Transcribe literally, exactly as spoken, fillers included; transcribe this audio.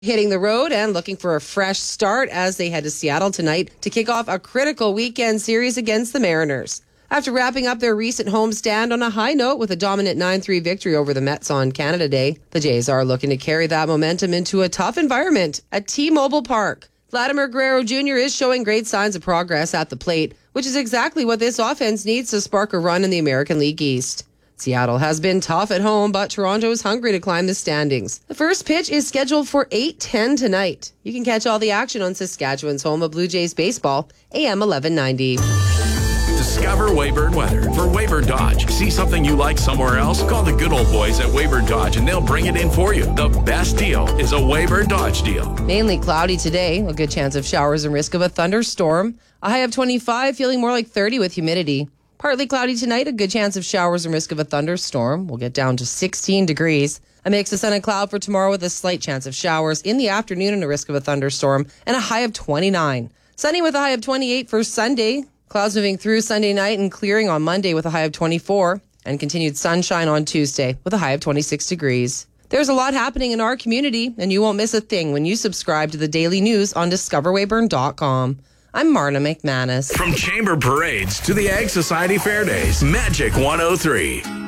hitting the road and looking for a fresh start as they head to Seattle tonight to kick off a critical weekend series against the Mariners. After wrapping up their recent homestand on a high note with a dominant nine three victory over the Mets on Canada Day, the Jays are looking to carry that momentum into a tough environment at T-Mobile Park. Vladimir Guerrero Junior is showing great signs of progress at the plate, which is exactly what this offense needs to spark a run in the American League East. Seattle has been tough at home, but Toronto is hungry to climb the standings. The first pitch is scheduled for eight ten tonight. You can catch all the action on Saskatchewan's home of Blue Jays baseball, A M eleven ninety. Discover Weyburn Weather for Weyburn Dodge. See something you like somewhere else? Call the good old boys at Weyburn Dodge and they'll bring it in for you. The best deal is a Weyburn Dodge deal. Mainly cloudy today, a good chance of showers and risk of a thunderstorm. A high of twenty-five, feeling more like thirty with humidity. Partly cloudy tonight, a good chance of showers and risk of a thunderstorm. We'll get down to sixteen degrees. A mix of sun and cloud for tomorrow with a slight chance of showers in the afternoon and a risk of a thunderstorm, and a high of twenty-nine. Sunny with a high of twenty-eight for Sunday. Clouds moving through Sunday night and clearing on Monday with a high of twenty-four, and continued sunshine on Tuesday with a high of twenty-six degrees. There's a lot happening in our community, and you won't miss a thing when you subscribe to the daily news on discover weyburn dot com. I'm Marna McManus. From Chamber Parades to the Ag Society Fair Days, Magic one oh three.